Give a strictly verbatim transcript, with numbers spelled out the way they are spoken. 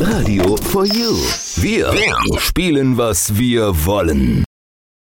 Radio for You. Wir spielen, was wir wollen.